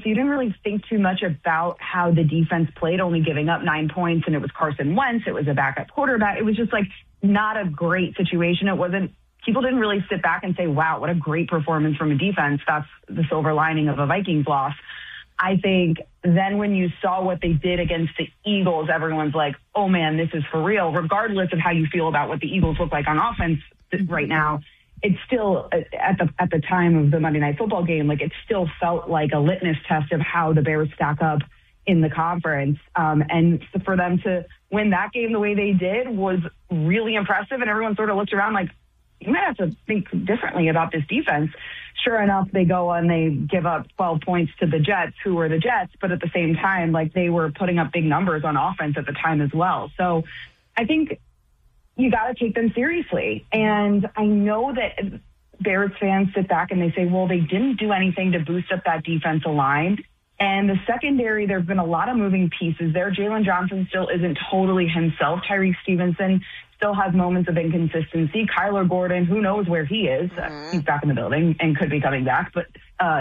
so you didn't really think too much about how the defense played, only giving up 9 points, and it was Carson Wentz. It was a backup quarterback. It was just like not a great situation. People didn't really sit back and say, wow, what a great performance from a defense. That's the silver lining of a Vikings loss. I think then when you saw what they did against the Eagles, everyone's like, oh man, this is for real. Regardless of how you feel about what the Eagles look like on offense right now, it's still at the time of the Monday Night Football game, like it still felt like a litmus test of how the Bears stack up in the conference. And for them to win that game the way they did was really impressive. And everyone sort of looked around like, you might have to think differently about this defense. Sure enough, they go and they give up 12 points to the Jets, who were the Jets. But at the same time, like they were putting up big numbers on offense at the time as well. So I think you got to take them seriously. And I know that Bears fans sit back and they say, well, they didn't do anything to boost up that defensive line. And the secondary, there have been a lot of moving pieces there. Jalen Johnson still isn't totally himself. Tyreek Stevenson still has moments of inconsistency. Kyler Gordon, who knows where he is. He's back in the building and could be coming back, but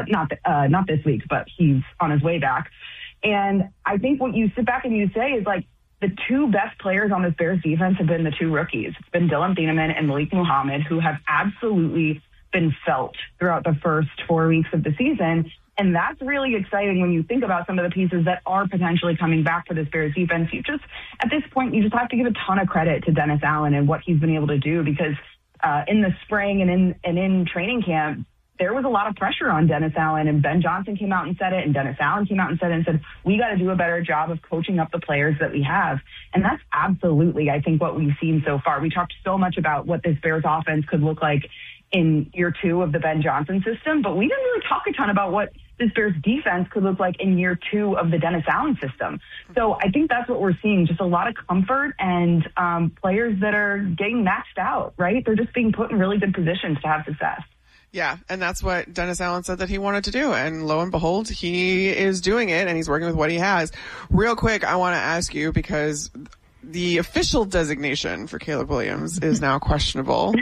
not this week, but he's on his way back. And I think what you sit back and you say is like, the two best players on this Bears defense have been the two rookies. It's been Dylan Thieneman and Malik Muhammad, who have absolutely been felt throughout the first 4 weeks of the season. And that's really exciting when you think about some of the pieces that are potentially coming back for this Bears defense. At this point, you just have to give a ton of credit to Dennis Allen and what he's been able to do, because in the spring and in training camp, there was a lot of pressure on Dennis Allen, and Ben Johnson came out and said it, and Dennis Allen came out and said, we got to do a better job of coaching up the players that we have. And that's absolutely, I think, what we've seen so far. We talked so much about what this Bears offense could look like in year 2 of the Ben Johnson system, but we didn't really talk a ton about what this Bears defense could look like in year 2 of the Dennis Allen system. So I think that's what we're seeing, just a lot of comfort and players that are getting maxed out, right? They're just being put in really good positions to have success. Yeah, and that's what Dennis Allen said that he wanted to do. And lo and behold, he is doing it, and he's working with what he has. Real quick, I want to ask you, because the official designation for Caleb Williams is now questionable.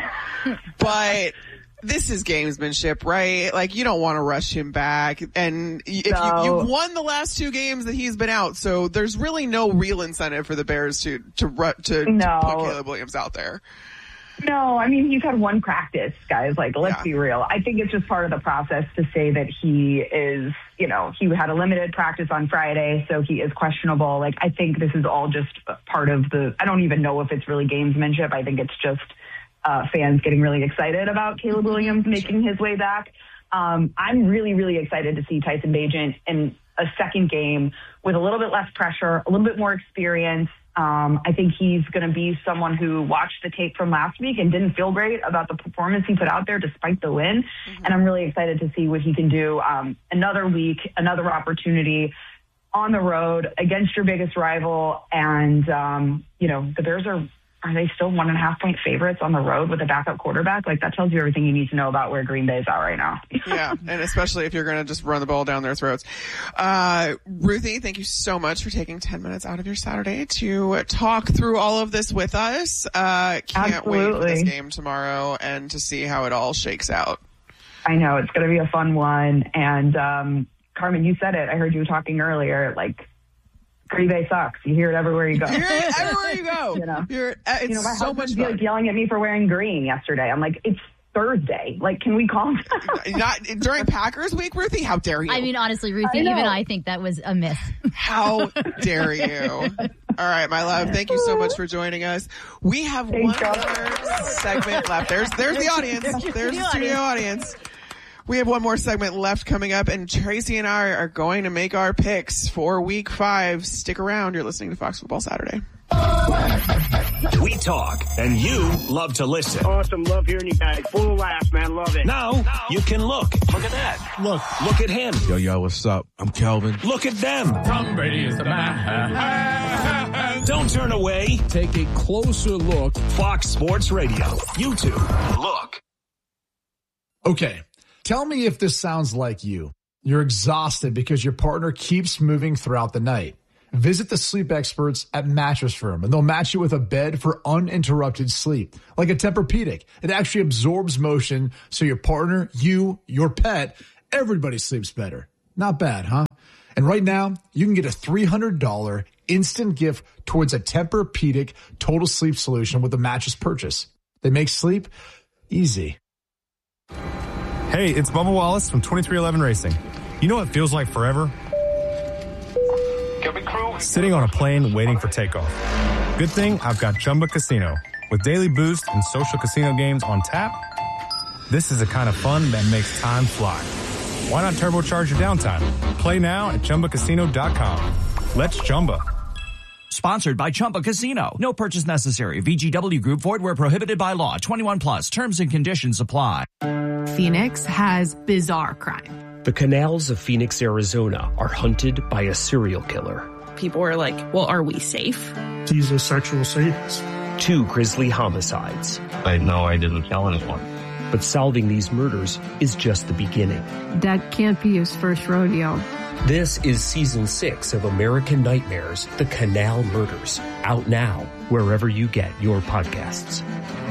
But this is gamesmanship, right? Like, you don't want to rush him back. And if you've won the last 2 games that he's been out, so there's really no real incentive for the Bears to put Caleb Williams out there. No, I mean, he's had 1 practice, guys. Like, let's be real. I think it's just part of the process to say that he is, he had a limited practice on Friday, so he is questionable. Like, I think this is all just part of I don't even know if it's really gamesmanship. I think it's just fans getting really excited about Caleb Williams making his way back. I'm really, really excited to see Tyson Bagent in a second game with a little bit less pressure, a little bit more experience. I think he's going to be someone who watched the tape from last week and didn't feel great about the performance he put out there despite the win. Mm-hmm. And I'm really excited to see what he can do. Another week, another opportunity on the road against your biggest rival. And, the Bears are they still 1.5 point favorites on the road with a backup quarterback? Like, that tells you everything you need to know about where Green Bay is at right now. Yeah, and especially if you're going to just run the ball down their throats. Ruthie, thank you so much for taking 10 minutes out of your Saturday to talk through all of this with us. Can't wait for this game tomorrow and to see how it all shakes out. I know. It's going to be a fun one. And, Carmen, you said it. I heard you talking earlier, like, Green Bay sucks. You hear it everywhere you go. You hear it everywhere you go. It's my so much fun. Like yelling at me for wearing green yesterday. I'm like, it's Thursday. Like, can we calm down? Not during Packers week, Ruthie? How dare you? I mean, honestly, Ruthie, even I think that was a myth. How dare you? All right, my love, thank you so much for joining us. We have one more segment left. There's the audience. There's the studio audience. We have one more segment left coming up, and Tracy and I are going to make our picks for Week 5. Stick around. You're listening to Fox Football Saturday. We talk, and you love to listen. Awesome. Love hearing you guys. Full of laughs, man. Love it. Now you can look. Look at that. Look at him. Yo, what's up? I'm Kelvin. Look at them. Tom Brady is the man. Don't turn away. Take a closer look. Fox Sports Radio. YouTube. Look. Okay. Tell me if this sounds like you. You're exhausted because your partner keeps moving throughout the night. Visit the sleep experts at Mattress Firm, and they'll match you with a bed for uninterrupted sleep. Like a Tempur-Pedic. It actually absorbs motion so your partner, you, your pet, everybody sleeps better. Not bad, huh? And right now, you can get a $300 instant gift towards a Tempur-Pedic total sleep solution with a mattress purchase. They make sleep easy. Hey, it's Bubba Wallace from 2311 Racing. You know what feels like forever? Sitting on a plane waiting for takeoff. Good thing I've got Chumba Casino. With daily boost and social casino games on tap, this is the kind of fun that makes time fly. Why not turbocharge your downtime? Play now at ChumbaCasino.com. Let's Chumba. Sponsored by Chumba Casino. No purchase necessary. VGW Group. Void where prohibited by law. 21 plus. Terms and conditions apply. Phoenix has bizarre crime. The canals of Phoenix, Arizona are hunted by a serial killer. People are like, well, are we safe? He's a sexual sadist. 2 grisly homicides. I know I didn't kill anyone. But solving these murders is just the beginning. That can't be his first rodeo. This is Season 6 of American Nightmares, The Canal Murders. Out now, wherever you get your podcasts.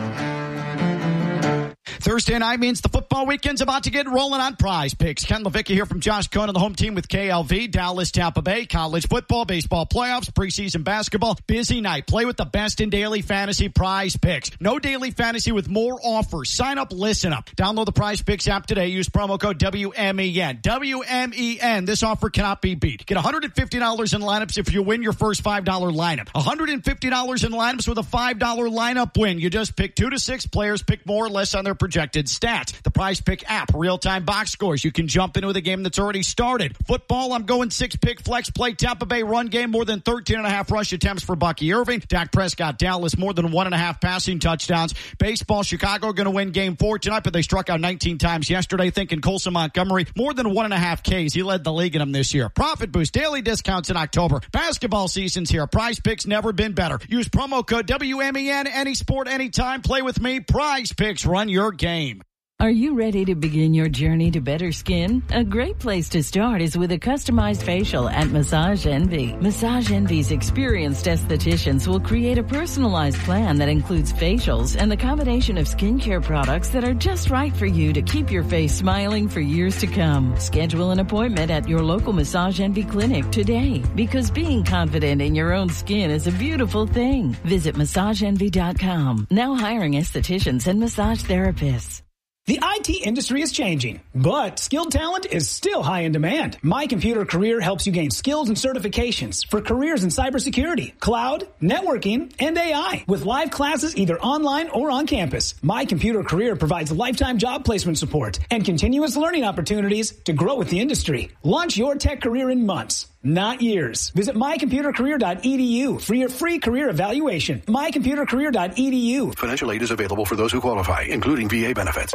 Thursday night means the football weekend's about to get rolling on Prize Picks. Ken Levicka here from Josh Cohen, the home team with KLV, Dallas, Tampa Bay, college football, baseball playoffs, preseason basketball. Busy night. Play with the best in daily fantasy Prize Picks. No daily fantasy with more offers. Sign up, listen up. Download the Prize Picks app today. Use promo code WMEN. WMEN. This offer cannot be beat. Get $150 in lineups if you win your first $5 lineup. $150 in lineups with a $5 lineup win. You just pick 2 to 6 players, pick more or less on their projected stats. The Prize Pick app, real-time box scores. You can jump into the game that's already started. Football, I'm going 6-pick flex play. Tampa Bay run game, more than 13.5 rush attempts for Bucky Irving. Dak Prescott, Dallas, more than 1.5 passing touchdowns. Baseball, Chicago going to win game 4 tonight, but they struck out 19 times yesterday. Thinking Colson Montgomery, more than 1.5 Ks. He led the league in them this year. Profit boost, daily discounts in October. Basketball season's here. Prize Picks never been better. Use promo code WMEN, any sport, anytime. Play with me. Prize Picks, run your game. Are you ready to begin your journey to better skin? A great place to start is with a customized facial at Massage Envy. Massage Envy's experienced estheticians will create a personalized plan that includes facials and the combination of skincare products that are just right for you to keep your face smiling for years to come. Schedule an appointment at your local Massage Envy clinic today, because being confident in your own skin is a beautiful thing. Visit MassageEnvy.com. Now hiring estheticians and massage therapists. The IT industry is changing, but skilled talent is still high in demand. My Computer Career helps you gain skills and certifications for careers in cybersecurity, cloud, networking, and AI. With live classes either online or on campus, My Computer Career provides lifetime job placement support and continuous learning opportunities to grow with the industry. Launch your tech career in months, not years. Visit mycomputercareer.edu for your free career evaluation. mycomputercareer.edu. Financial aid is available for those who qualify, including VA benefits.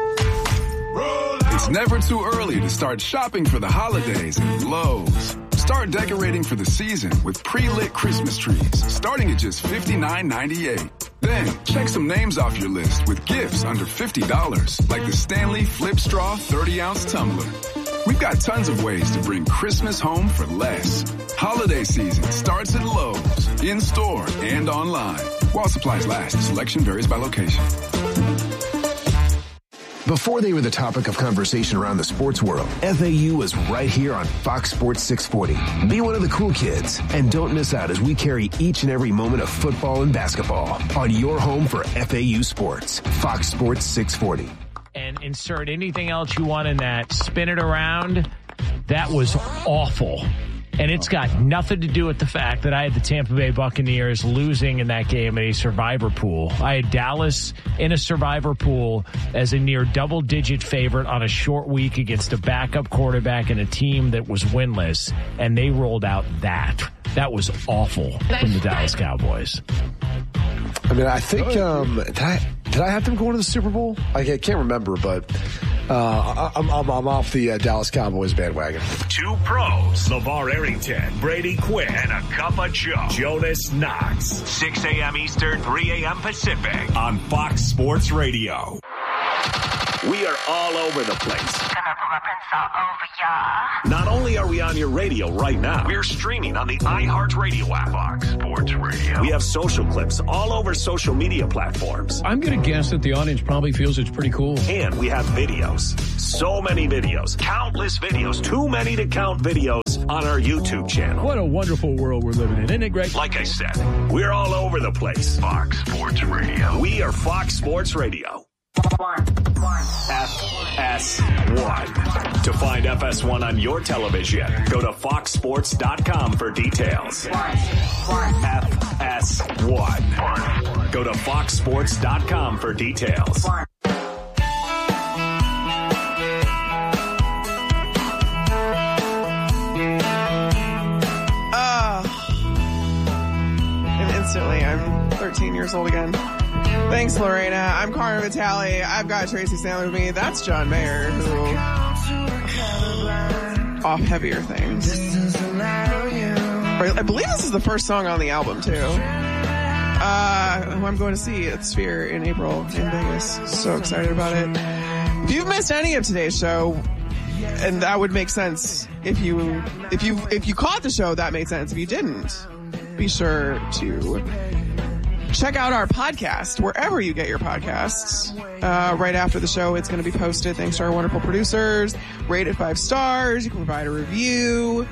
It's never too early to start shopping for the holidays at Lowe's. Start decorating for the season with pre-lit Christmas trees, starting at just $59.98. Then, check some names off your list with gifts under $50, like the Stanley Flip Straw 30-ounce tumbler. We've got tons of ways to bring Christmas home for less. Holiday season starts at Lowe's, in-store and online. While supplies last, selection varies by location. Before they were the topic of conversation around the sports world, FAU was right here on Fox Sports 640. Be one of the cool kids, and don't miss out as we carry each and every moment of football and basketball on your home for FAU Sports, Fox Sports 640. And insert anything else you want in that. Spin it around. That was awful. And it's got nothing to do with the fact that I had the Tampa Bay Buccaneers losing in that game in a survivor pool. I had Dallas in a survivor pool as a near double-digit favorite on a short week against a backup quarterback and a team that was winless, and they rolled out that. That was awful from the Dallas Cowboys. I mean, I think, did I have them going to the Super Bowl? I can't remember, but I'm off the Dallas Cowboys bandwagon. Two pros, LeVar Arrington, Brady Quinn, and a cup of Joe, Jonas Knox. 6 a.m. Eastern, 3 a.m. Pacific on Fox Sports Radio. We are all over the place. Not only are we on your radio right now, we're streaming on the iHeartRadio app. Fox Sports Radio. We have social clips all over social media platforms. I'm going to guess that the audience probably feels it's pretty cool. And we have videos. So many videos. Countless videos. Too many to count videos on our YouTube channel. What a wonderful world we're living in. Isn't it great? Like I said, we're all over the place. Fox Sports Radio. We are Fox Sports Radio. FS1. To find FS1 on your television, go to foxsports.com for details. FS1. Go to foxsports.com for details. And instantly, I'm 13 years old again. Thanks, Lorena. I'm Carmen Vitale. I've got Tracy Sandler with me. That's John Mayer, who off heavier things. I believe this is the first song on the album, too. Who I'm going to see at Sphere in April in Vegas. So excited about it. If you've missed any of today's show, and that would make sense if you caught the show, that made sense. If you didn't, be sure to check out our podcast wherever you get your podcasts. Right after the show, it's going to be posted. Thanks to our wonderful producers. Rate it 5 stars. You can provide a review.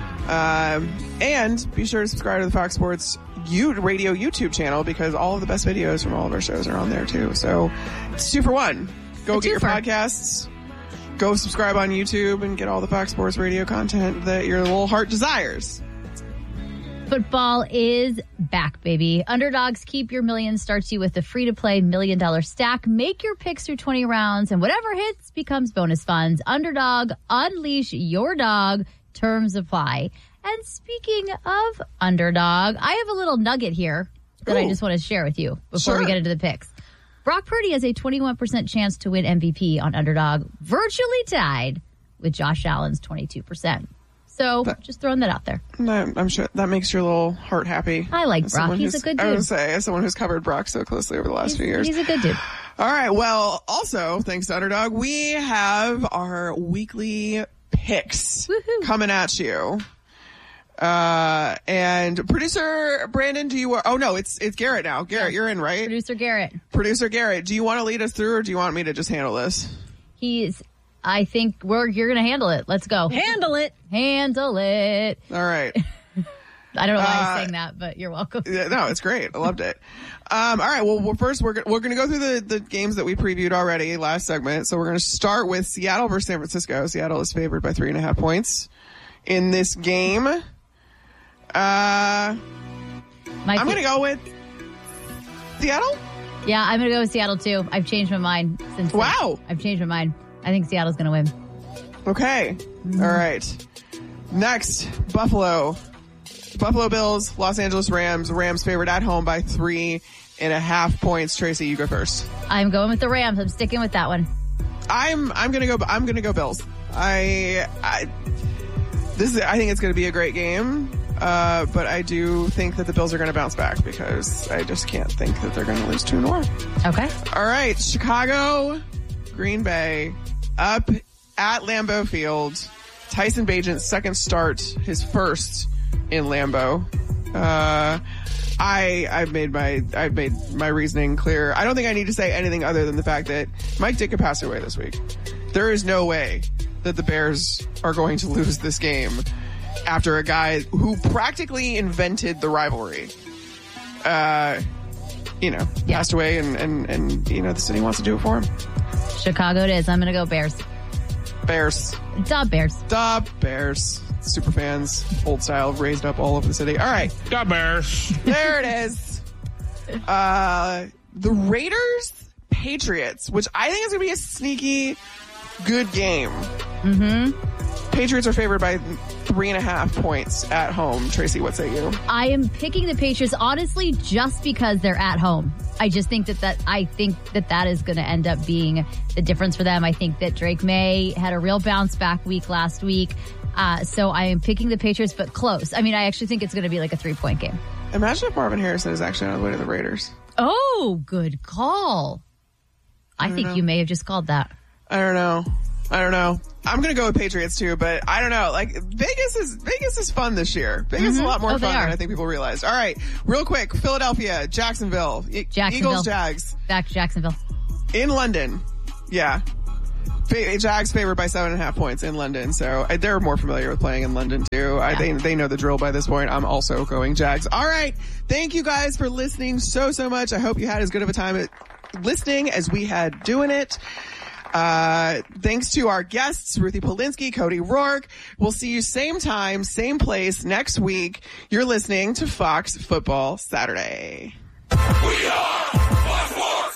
And be sure to subscribe to the Fox Sports Radio YouTube channel because all of the best videos from all of our shows are on there too. So it's 2 for 1. Go get your podcasts. Go subscribe on YouTube and get all the Fox Sports Radio content that your little heart desires. Football is back, baby. Underdogs Keep Your Millions starts you with a free-to-play $1 million stack. Make your picks through 20 rounds, and whatever hits becomes bonus funds. Underdog, unleash your dog. Terms apply. And speaking of Underdog, I have a little nugget here that I just want to share with you before we get into the picks. Brock Purdy has a 21% chance to win MVP on Underdog, virtually tied with Josh Allen's 22%. So just throwing that out there. I'm sure that makes your little heart happy. I like Brock. He's a good dude. I would say, as someone who's covered Brock so closely over the last few years. He's a good dude. All right. Well, also, thanks to Underdog, we have our weekly picks coming at you. And producer Brandon, it's Garrett now. Garrett, you're in, right? Producer Garrett, do you want to lead us through or do you want me to just handle this? I think you're going to handle it. Let's go. Handle it. All right. I don't know why I'm saying that, but you're welcome. No, it's great. I loved it. All right. Well, first we're going to go through the games that we previewed already last segment. So we're going to start with Seattle versus San Francisco. Seattle is favored by 3.5 points in this game. I'm going to go with Seattle. Yeah, I'm going to go with Seattle too. I've changed my mind since. Wow. I've changed my mind. I think Seattle's going to win. Okay. All right. Next, Buffalo Bills, Los Angeles Rams. Rams favored at home by 3.5 points. Tracy, you go first. I'm going with the Rams. I'm sticking with that one. I'm going to go Bills. I think it's going to be a great game. But I do think that the Bills are going to bounce back because I just can't think that they're going to lose 2 in a row. Okay. All right. Chicago, Green Bay, up at Lambeau Field. Tyson Bagent's second start, his first in Lambeau. I've made my reasoning clear. I don't think I need to say anything other than the fact that Mike Ditka passed away this week. There is no way that the Bears are going to lose this game after a guy who practically invented the rivalry, passed away and the city wants to do it for him. Chicago it is. I'm going to go Bears. Bears. Dub Bears. Dub Bears. Super fans, old style, raised up all over the city. All right. Dub Bears. There it is. The Raiders, Patriots, which I think is going to be a sneaky good game. Mm-hmm. Patriots are favored by 3.5 points at home. Tracy, what say you? I am picking the Patriots, honestly, just because they're at home. I just think that is going to end up being the difference for them. I think that Drake May had a real bounce back week last week. So I am picking the Patriots, but close. I mean, I actually think it's going to be like a 3-point game. Imagine if Marvin Harrison is actually on the way to the Raiders. Oh, good call. I think you may have just called that. I don't know. I don't know. I'm going to go with Patriots too, but I don't know. Like Vegas is fun this year. Vegas is a lot more fun than I think people realize. All right. Real quick. Philadelphia, Jacksonville. Eagles, Jags. Back to Jacksonville. In London. Yeah. Jags favored by 7.5 points in London. So they're more familiar with playing in London too. Yeah. They know the drill by this point. I'm also going Jags. All right. Thank you guys for listening so much. I hope you had as good of a time listening as we had doing it. Thanks to our guests, Ruthie Polinsky, Cody Rourke. We'll see you same time, same place next week. You're listening to Fox Football Saturday. We are Fox Sports.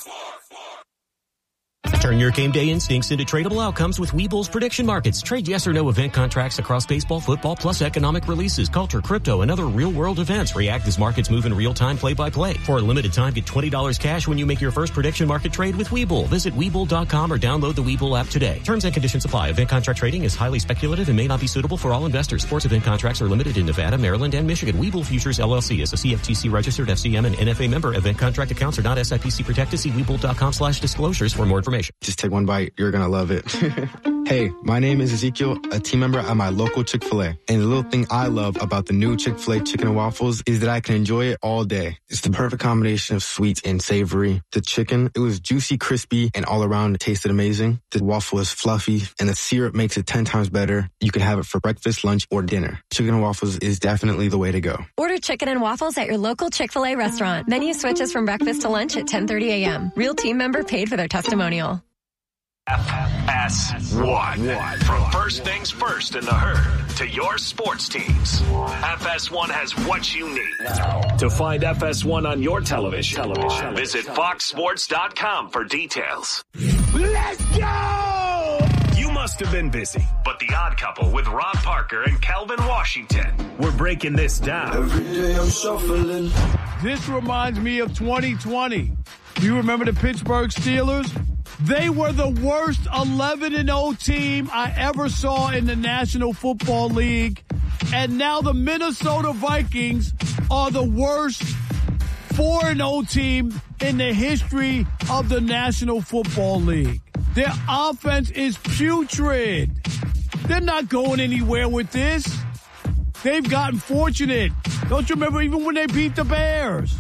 Turn your game day instincts into tradable outcomes with Webull's prediction markets. Trade yes or no event contracts across baseball, football, plus economic releases, culture, crypto, and other real-world events. React as markets move in real time, play-by-play. For a limited time, get $20 cash when you make your first prediction market trade with Webull. Visit Webull.com or download the Webull app today. Terms and conditions apply. Event contract trading is highly speculative and may not be suitable for all investors. Sports event contracts are limited in Nevada, Maryland, and Michigan. Webull Futures LLC is a CFTC registered FCM and NFA member. Event contract accounts are not SIPC protected. See Webull.com/disclosures for more information. Just take one bite. You're going to love it. Hey, my name is Ezekiel, a team member at my local Chick-fil-A. And the little thing I love about the new Chick-fil-A chicken and waffles is that I can enjoy it all day. It's the perfect combination of sweet and savory. The chicken, it was juicy, crispy, and all around it tasted amazing. The waffle is fluffy, and the syrup makes it 10 times better. You can have it for breakfast, lunch, or dinner. Chicken and waffles is definitely the way to go. Order chicken and waffles at your local Chick-fil-A restaurant. Menu switches from breakfast to lunch at 10:30 a.m. Real team member paid for their testimonial. FS1. From first things first in the herd to your sports teams, FS1 has what you need. To find FS1 on your television, visit foxsports.com for details. Let's go! You must have been busy, but The Odd Couple with Rob Parker and Kelvin Washington, we're breaking this down. Every day I'm shuffling. This reminds me of 2020. Do you remember the Pittsburgh Steelers? They were the worst 11-0 team I ever saw in the National Football League. And now the Minnesota Vikings are the worst 4-0 team in the history of the National Football League. Their offense is putrid. They're not going anywhere with this. They've gotten fortunate. Don't you remember even when they beat the Bears?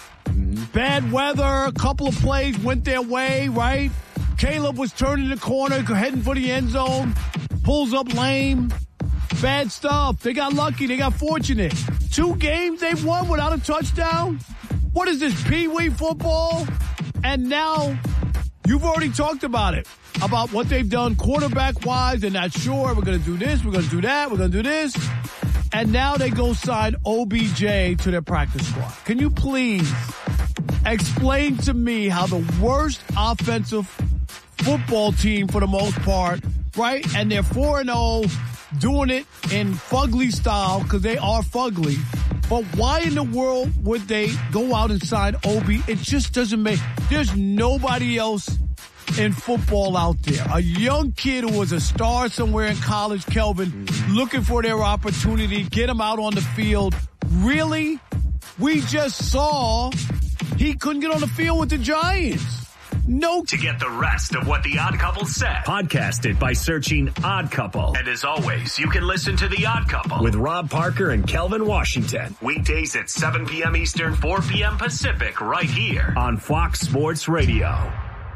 Bad weather, a couple of plays went their way, right? Caleb was turning the corner, heading for the end zone, pulls up lame. Bad stuff. They got lucky. They got fortunate. 2 games they've won without a touchdown? What is this, Pee-wee football? And now, you've already talked about it, about what they've done quarterback-wise. They're not sure. We're going to do this. We're going to do that. We're going to do this. And now they go sign OBJ to their practice squad. Can you please explain to me how the worst offensive football team for the most part, right? And they're 4-0, doing it in fugly style because they are fugly. But why in the world would they go out and sign OB? It just doesn't make, there's nobody else in football out there. A young kid who was a star somewhere in college, Kelvin, looking for their opportunity, get him out on the field. Really? We just saw he couldn't get on the field with the Giants. No. To get the rest of what The Odd Couple said, podcast it by searching Odd Couple. And as always, you can listen to The Odd Couple with Rob Parker and Kelvin Washington. Weekdays at 7 p.m. Eastern, 4 p.m. Pacific, right here on Fox Sports Radio.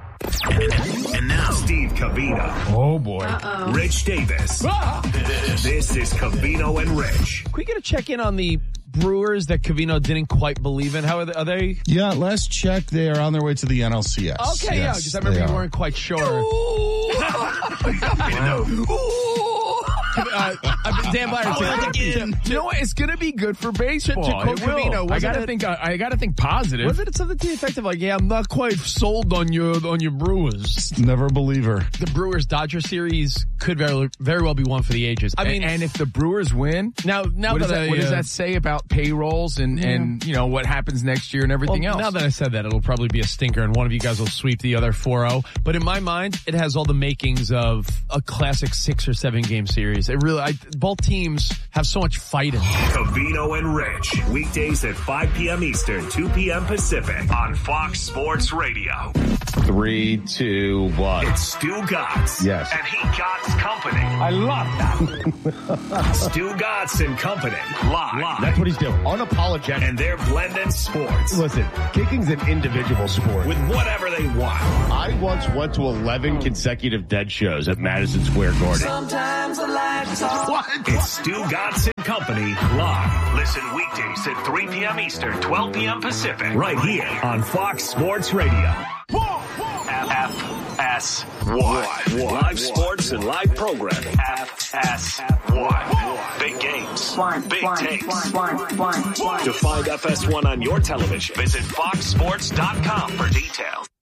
And now, Steve Covino. Oh, boy. Rich Davis. This is Covino and Rich. Can we get a check-in on the Brewers that Covino didn't quite believe in? How are they? Yeah, last check, they are on their way to the NLCS. Okay, yes, yeah, because I remember you weren't quite sure. Dan Byer, you know what? It's going to be good for baseball. It will. I got to think positive. Wasn't it something to the effect of like, yeah, I'm not quite sold on your Brewers. Never a believer. The Brewers-Dodger series could very well be one for the ages. I mean, and if the Brewers win, now what does that say about payrolls and you know what happens next year and everything else? Now that I said that, it'll probably be a stinker, and one of you guys will sweep the other 4-0. But in my mind, it has all the makings of a classic 6 or 7 game series. series. Both teams have so much fight in them. Covino and Rich, weekdays at 5 p.m. Eastern, 2 p.m. Pacific on Fox Sports Radio. 3, 2, 1. It's Stu Gatz. Yes. And he Gatz Company. I love that. Stu Gatz and Company. Live. That's what he's doing. Unapologetic. And they're blending sports. Listen, kicking's an individual sport. With whatever they want. I once went to 11 consecutive dead shows at Madison Square Garden. Sometimes I like to talk. What? It's Stu Gatz and Company live. Listen weekdays at 3 p.m. Eastern, 12 p.m. Pacific. Right here on Fox Sports Radio. FS1. Live sports and live programming. FS1. Big games. Big takes. To find FS1 on your television, visit foxsports.com for details.